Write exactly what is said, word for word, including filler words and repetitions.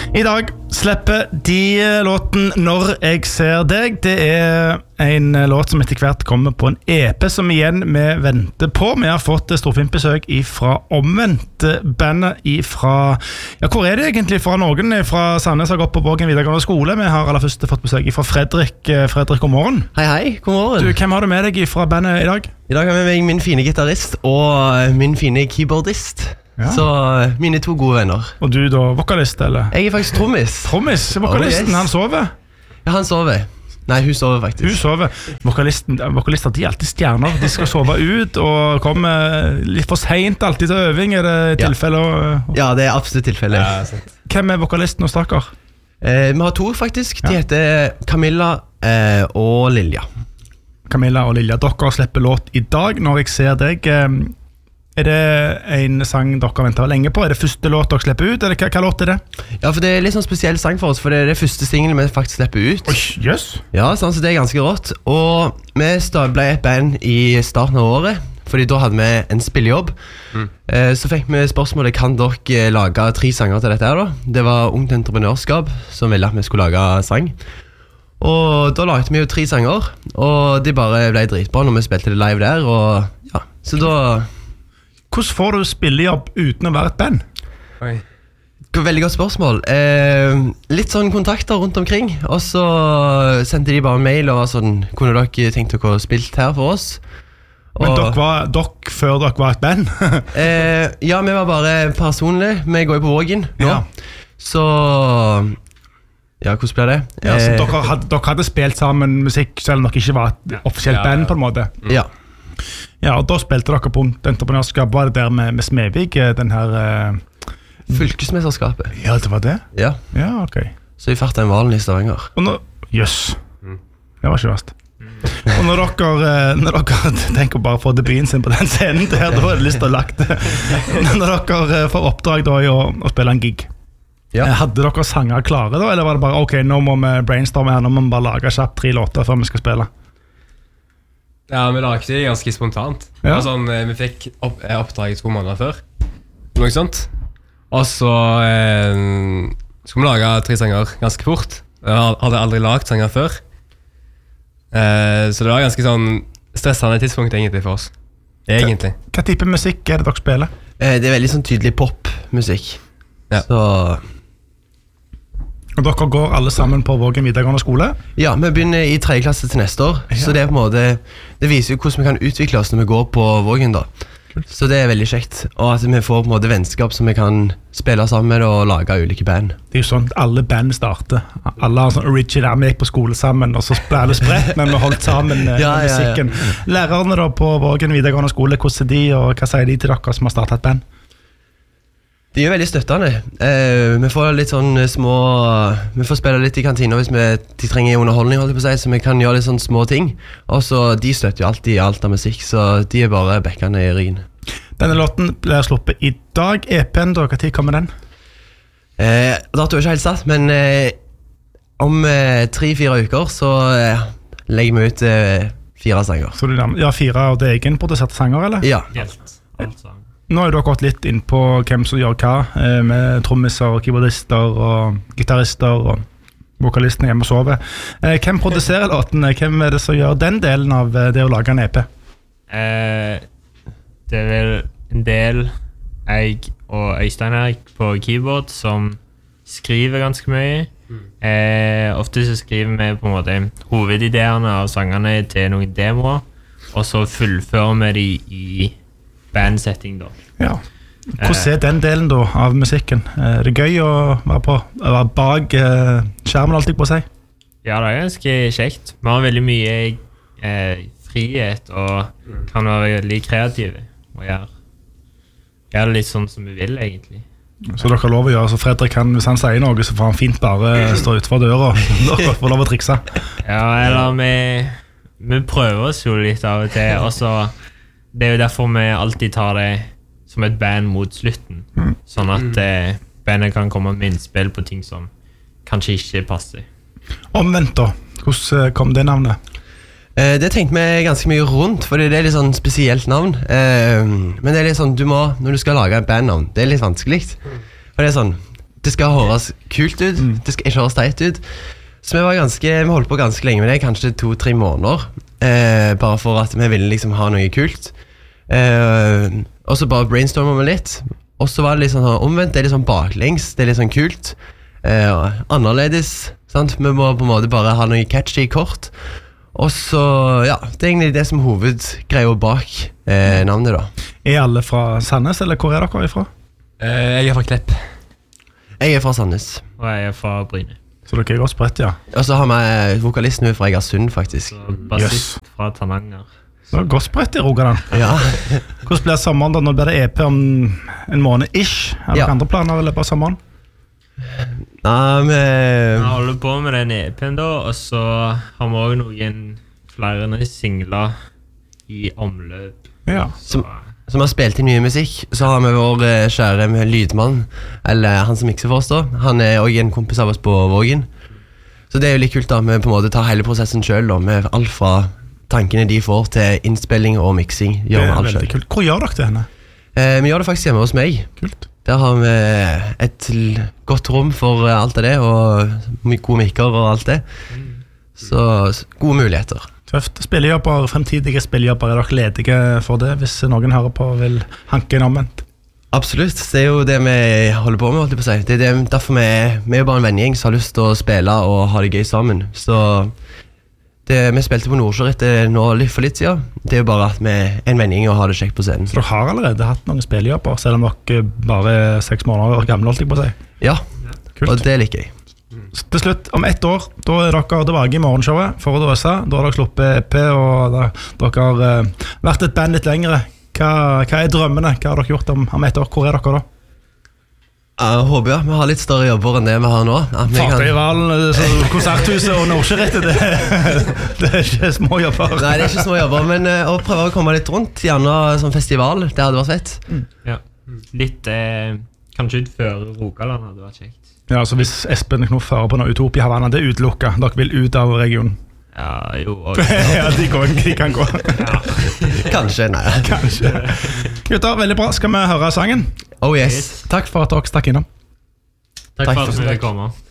I dag slipper de låten Når jeg ser deg. Det er en låt som etter hvert kommer på en E P som igjen vi venter på. Vi har fått storfint besøk fra Omvendt, bandet fra... Ja, hvor er det egentlig fra? Noen fra Sandnes har gått på Vågen videregående skole. Vi har aller først fått besøk fra Fredrik. Fredrik, god morgen. Hei, hei, god morgen. Du, hvem har du med deg fra bandet i dag? I dag har vi med meg min fine gitarist og min fine keyboardist. Ja. Så mine to gode venner. Og du da, vokalist, eller? Jeg er faktisk trommis. Trommis? Vokalisten, oh, yes. Han sover? Ja, han sover. Nei, hun sover faktisk. Hun sover. Vokalisten, vokalister, de er alltid stjerner. De skal sove ut og komme litt for sent alltid til øving. Er det tilfelle? Ja, ja, det er absolutt tilfelle. Ja, hvem er vokalisten hos dere? Eh, vi har to faktisk. De ja. heter Camilla eh, og Lilja. Camilla og Lilja. Dere slipper låt i dag, Når jeg ser deg. Eh, Er det en sang dere venter lenge på? Er det første låt dere slipper ut? Eller hva, hva låt er det? Ja, for det er litt sånn spesiell sang for oss, for det er det første singlen vi faktisk slipper ut. Oi, jøss! Ja, sånn, så det er ganske rått. Og vi ble et band i starten av året, fordi da hadde vi en spillejobb. Mm. eh, Så fikk vi spørsmålet, kan dere lage tre sanger til dette her da? Det var Ungt Entreprenørskap som ville at vi skulle lage sang. Og da lagde vi jo tre sanger, og de bare ble dritbra når vi spilte det live der. Og ja, så da... Hvordan får du spillejobb uten å være et band? Oi. Veldig godt spørsmål. eh, Litt sånn kontakter rundt omkring. Og så sendte de bare en mail og var sånn, kunne dere tenkt dere å spilt her for oss? Og, Men dere var dere før dere var et band? eh, ja, vi var bare personlige. Vi går jo på Vågen nå. Ja. Så ja, hvordan ble det? Ja, så eh, dere, hadde, dere hadde spilt sammen musikk selv om dere ikke var et offisielt ja, band på en måte? Mm. Ja. Ja, og da spilte dere på entreprenørskap. Var det der med, med Smedvig, den her... Uh... Fylkesmesterskapet. Ja, det var det? Ja. Ja, ok. Så vi fartet en valen i Stavanger. Og nå... Jøss. Mm. Det var ikke verst. Mm. Og når dere, når dere tenker bare å få debuten sin på den scenen der, da har jeg lyst til å lagt det. Når dere får oppdrag da i å, å spille en gig, ja. Hadde dere sanger klare da? Eller var det bare, ok, nå må vi brainstorme her, nå må vi bare lage kjapt tre låter før vi skal spille? Ja, vi lagde det ganske spontant. Ja. Sånn, vi fikk opp, oppdrag to måneder før. Noe sånt. Og så eh, skulle vi lage tre sanger ganske fort. Jeg hadde aldri lagt sanger før. Eh, så det var ganske sånn stressende tidspunkt egentlig for oss. Egentlig. Hva, hva type musikk er det dere spiller? Eh, det er veldig sånn tydelig popmusikk. Ja. Så... Og dere går alle sammen på Vågen videregående skole? Ja, vi begynner i tredje klasse til neste år. Ja. Så det er på en måte, det viser jo hvordan vi kan utvikle oss når vi går på Vågen da. Så det er veldig kjekt. Og at vi får på en måte vennskap som vi kan spille sammen og lage ulike band. Det er jo sånn at alle band starter. Alle har sånn original, vi gikk på skole sammen, og så ble alle spredt, men vi holdt sammen med ja, musikken. Ja, ja. Lærerne da på Vågen videregående skole, hvordan er de, og hva sier de til dere som har startet et band? De er veldig støttende. Eh, vi får litt sånn små... Vi får spille litt i kantina hvis vi, de trenger underholdning, holdt jeg på å si, så vi kan gjøre litt sånn små ting. Og så de støtter jo alltid i alt av musikk, så de er bare bekkene i ryggen. Denne låten blir sluppet i dag. E P-en, da, hva tid kommer den? Eh, dato er ikke helt satt, men eh, om eh, tre-fire uker så eh, legger vi ut eh, fire sanger. Så du, ja, fire av det egenproduserte sanger, eller? Ja. Helt, alt sang. Nå har du gått litt inn på hvem som gjør hva, med trommiser, keyboardister og gitarister og vokalisten hjemme og sover. Hvem produserer låten? Hvem er det som gjør den delen av det å lage en E P? Eh, det er vel en del jeg og Øystein her på keyboard som skriver ganske mye. Eh, ofte så skriver vi på en måte hovedideene av sangene til noen demoer, og så fullfører vi de i bandsetting da. Ja. Hvordan er den delen da av musikken? Er det gøy å være, på, å være bak eh, skjermen alltid på seg? Ja, det er ganske kjekt. Vi har veldig mye eh, frihet og kan være veldig kreative og gjøre, gjøre det litt sånn som vi vil egentlig. Så dere har lov å gjøre, så Fredrik kan, hvis han sier noe, så får han fint bare stå utenfor døra, dere får lov å trikse. Ja, eller vi, vi prøver oss jo litt av og til, og så det er jo derfor vi alltid tar det som et band mot slutten, mm. sånn at eh, bandet kan komme med innspill på ting som kanskje ikke passer. Omvendt da, hvordan kom det navnet? Eh, det tenkte vi ganske mye rundt, for det er litt sånn spesielt navn. Eh, men det er litt sånn, du må, når du skal lage et bandnavn, det er litt vanskelig. For det er sånn, det skal høres kult ut, mm. det skal ikke høres teit ut. Så vi var ganske, vi holdt på ganske lenge med det, kanskje to-tre måneder, eh, bare for at vi ville liksom ha noe kult. Eh, og så bare brainstormer vi litt, og så var det litt sånn omvendt, det er litt sånn baklengs, det er litt sånn kult, eh, annerledes, sant? Vi må på en måte bare ha noe catchy kort, og så, ja, det er egentlig det som er hovedgreia bak eh, navnet da. Er alle fra Sandnes, eller hvor er dere ifra? Eh, jeg er fra Klepp. Jeg er fra Sandnes. Og jeg er fra Bryne. Så dere er godt spredt, ja. Og så har vi vokalisten fra Egersund, faktisk. Så bassist yes. fra Tananger. Det er godt spredt i Rogaland. Ja. Hvordan blir sommeren da? Nå blir det E P om en måned-ish. Er det ja. andre planer i løpet av sommeren? Nei, vi... Vi holder på med den E P-en da, og så har vi også noen flere singler i omløp. Ja. Som, som har spilt i nye musikk. Så har vi vår kjære lydmann, eller han som mikser for oss da. Han er også en kompis av oss på Vågen. Så det er jo litt kult da, vi på en måte tar hele prosessen selv da, med alt fra tankene de får til innspilling og mixing. Det er veldig kult. Hvor gjør dere det henne? Eh, vi gjør det faktisk hjemme hos meg. Kult. Der har vi et godt rom for alt av det, og gode mikker og alt det. Så gode muligheter. Tøft. Spillejobber, fremtidige spillejobber, er dere ledige for det, hvis noen hører på og vil hanke inn omvendt? Absolutt, det er jo det vi holder på med, holdt jeg på å si. Det er det, derfor vi, vi er jo bare en vennegjeng som har lyst til å spille og ha det gøy sammen. Så det, vi spilte på Nordsjø etter nå litt for litt siden. Det er jo bare at vi er en vennegjeng og har det kjekt på scenen. Så dere har allerede hatt noen spillejobber, selv om dere bare er seks måneder gamle, holdt jeg på å si? Ja, kult. Og det liker jeg. Så til slutt, om ett år, da er dere tilbake i morgenshowet for å døse. Da har dere sluppet E P, og da, dere har uh, vært et band litt lengre. Hva, hva er drømmene? Hva har dere gjort om, om ett år? Hvor er dere da? Jeg håper ja, vi har litt større jobber enn det vi har nå. Fartøyvalen, konserthuset og Nordsjørettet, det, det er ikke små jobber. Nei, det er ikke små jobber, men uh, å prøve å komme litt rundt, gjerne som festival, det hadde vært fett. Mm. Ja, litt, eh, kanskje utføre Rogaland hadde vært kjekt. Ja, så hvis Espen Knoff hører på noe Utopia Havana, det er utelukket. Dere vil ut av regionen. Ja, jo. Og, ja, de, går, de kan gå. Ja. Kanskje, nei. Kanskje. Gutter, veldig bra. Skal vi høre sangen? Oh yes. Takk for at dere stakk innom. Takk, Takk for at du ville komme.